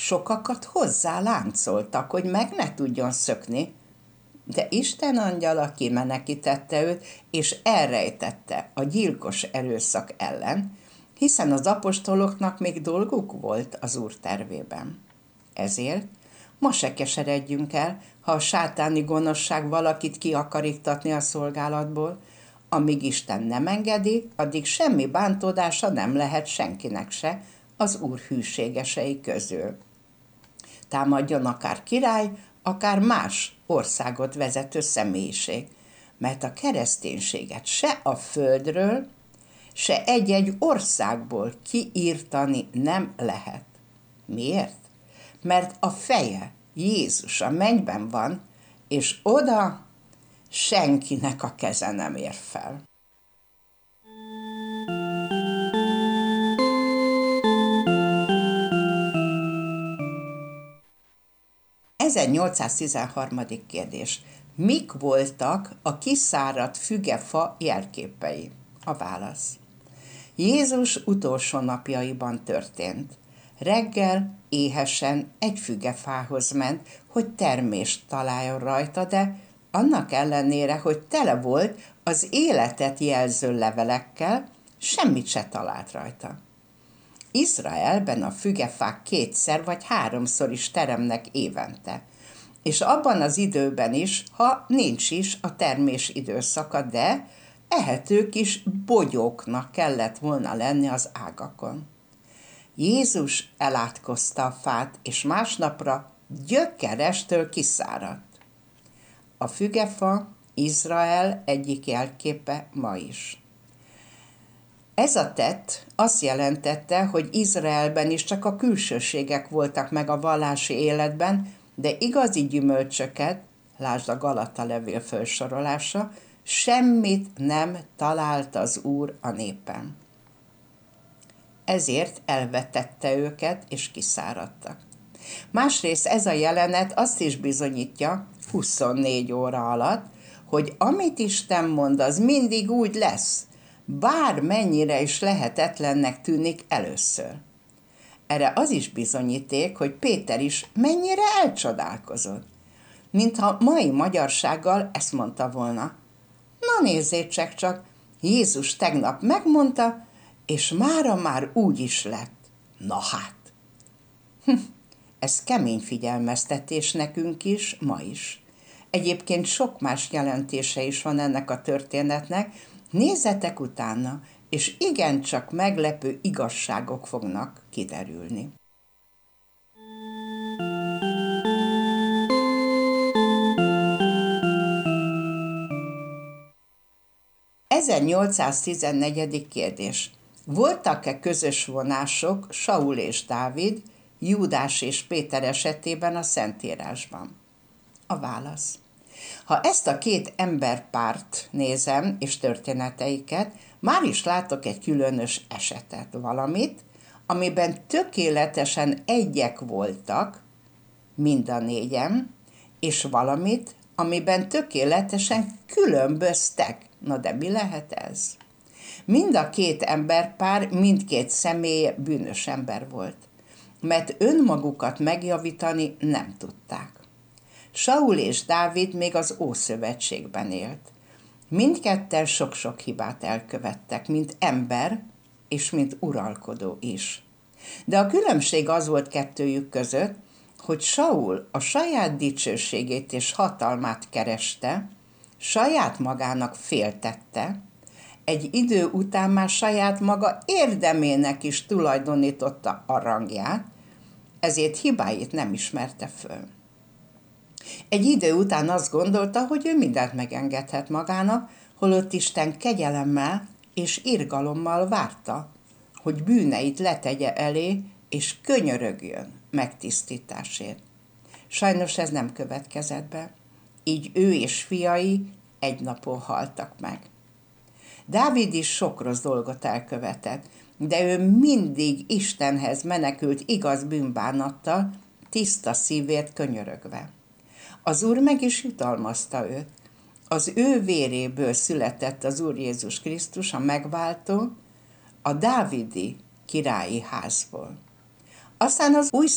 sokakat hozzá láncoltak, hogy meg ne tudjon szökni, de Isten angyala kimenekítette őt, és elrejtette a gyilkos erőszak ellen, hiszen az apostoloknak még dolguk volt az Úr tervében. Ezért ma se keseredjünk el, ha a sátáni gonoszság valakit ki akar iktatni a szolgálatból, amíg Isten nem engedi, addig semmi bántódása nem lehet senkinek se az Úr hűségesei közül. Támadjon akár király, akár más országot vezető személyiség, mert a kereszténységet se a földről, se egy-egy országból kiírtani nem lehet. Miért? Mert a feje, Jézus a mennyben van, és oda senkinek a keze nem ér fel. ...1813. kérdés. Mik voltak a kiszáradt fügefa jelképei? A válasz. Jézus utolsó napjaiban történt. Reggel éhesen egy fügefához ment, hogy termést találjon rajta, de annak ellenére, hogy tele volt az életet jelző levelekkel, semmit se talált rajta. Izraelben a fügefák 2-szer vagy 3-szor is teremnek évente, és abban az időben is, ha nincs is a termés időszaka, de ehető kis bogyóknak kellett volna lenni az ágakon. Jézus elátkozta a fát, és másnapra gyökerestől kiszáradt. A fügefa Izrael egyik jelképe ma is. Ez a tett azt jelentette, hogy Izraelben is csak a külsőségek voltak meg a vallási életben, de igazi gyümölcsöket, lásd a Galata levél felsorolása, semmit nem talált az Úr a népen. Ezért elvetette őket, és kiszáradtak. Másrészt ez a jelenet azt is bizonyítja 24 óra alatt, hogy amit Isten mond, az mindig úgy lesz, bármennyire is lehetetlennek tűnik először. Erre az is bizonyíték, hogy Péter is mennyire elcsodálkozott. Mintha mai magyarsággal ezt mondta volna. Na nézzétek csak, Jézus tegnap megmondta, és mára már úgy is lett. Na hát! Ez kemény figyelmeztetés nekünk is, ma is. Egyébként sok más jelentése is van ennek a történetnek, nézzetek utána, és igencsak meglepő igazságok fognak kiderülni. ...1814. kérdés. Voltak-e közös vonások Saul és Dávid, Júdás és Péter esetében a Szentírásban? A válasz. Ha ezt a két emberpárt nézem, és történeteiket, már is látok egy különös esetet, valamit, amiben tökéletesen egyek voltak, mind a négyen, és valamit, amiben tökéletesen különböztek. Na de mi lehet ez? Mind a két emberpár, mindkét személy bűnös ember volt, mert önmagukat megjavítani nem tudták. Saul és Dávid még az Ószövetségben élt. Mindketten sok-sok hibát elkövettek, mint ember és mint uralkodó is. De a különbség az volt kettőjük között, hogy Saul a saját dicsőségét és hatalmát kereste, saját magának féltette, egy idő után már saját maga érdemének is tulajdonította a rangját, ezért hibáit nem ismerte föl. Egy idő után azt gondolta, hogy ő mindent megengedhet magának, holott Isten kegyelemmel és irgalommal várta, hogy bűneit letegye elé, és könyörögjön megtisztításért. Sajnos ez nem következett be, így ő és fiai egy napon haltak meg. Dávid is sok rossz dolgot elkövetett, de ő mindig Istenhez menekült igaz bűnbánattal, tiszta szívért könyörögve. Az Úr meg is jutalmazta őt. Az ő véréből született az Úr Jézus Krisztus, a megváltó, a dávidi királyi házból. Aztán az új